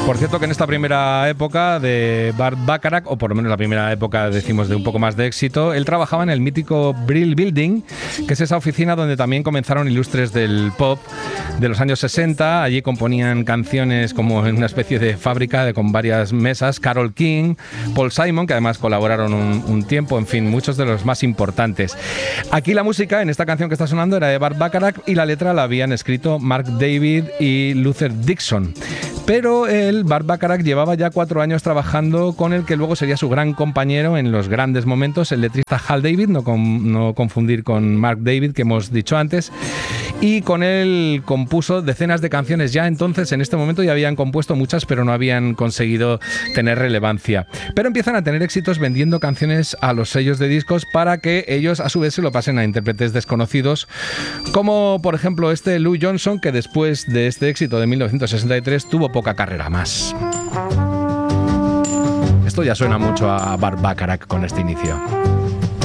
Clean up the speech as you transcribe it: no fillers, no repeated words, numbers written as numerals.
Por cierto que en esta primera época de Burt Bacharach, o por lo menos la primera época, decimos, de un poco más de éxito, él trabajaba en el mítico Brill Building, que es esa oficina donde también comenzaron ilustres del pop de los años 60. Allí componían canciones como en una especie de fábrica con varias mesas. Carole King, Paul Simon, que además colaboraron un tiempo, en fin, muchos de los más importantes. Aquí la música, en esta canción que está sonando, era de Burt Bacharach y la letra la habían escrito Mark David y Luther Dixon. Pero Burt Bacharach llevaba ya 4 años trabajando con el que luego sería su gran compañero en los grandes momentos, el letrista Hal David, no confundir con Mark David, que hemos dicho antes, y con él compuso decenas de canciones. Ya entonces, en este momento, ya habían compuesto muchas, pero no habían conseguido tener relevancia. Pero empiezan a tener éxitos vendiendo canciones a los sellos de discos para que ellos, a su vez, se lo pasen a intérpretes desconocidos, como, por ejemplo, Lou Johnson, que después de este éxito de 1963 tuvo poca carrera más. Esto ya suena mucho a Burt Bacharach con este inicio.